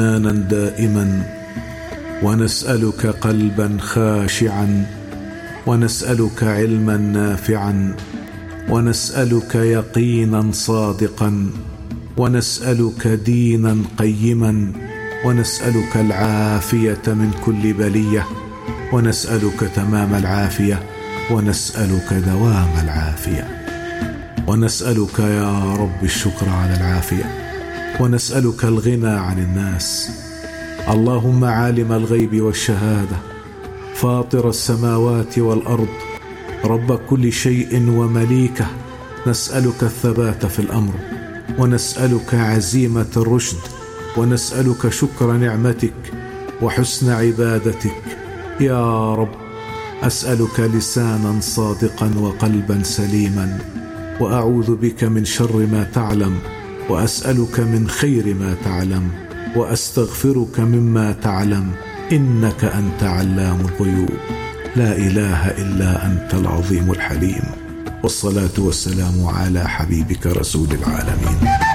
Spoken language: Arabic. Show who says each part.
Speaker 1: إيمانا دائما، ونسألك قلبا خاشعا، ونسألك علما نافعا، ونسألك يقينا صادقا، ونسألك دينا قيما، ونسألك العافية من كل بلية، ونسألك تمام العافية، ونسألك دوام العافية، ونسألك يا رب الشكر على العافية، ونسألك الغنى عن الناس. اللهم عالم الغيب والشهادة، فاطر السماوات والأرض، رب كل شيء ومليكه، نسألك الثبات في الأمر، ونسألك عزيمة الرشد، ونسألك شكر نعمتك وحسن عبادتك يا رب. أسألك لسانا صادقا وقلبا سليما، وأعوذ بك من شر ما تعلم، وأسألك من خير ما تعلم، وأستغفرك مما تعلم، إنك أنت علام الغيوب، لا إله إلا أنت العظيم الحليم. والصلاة والسلام على حبيبك رسول العالمين.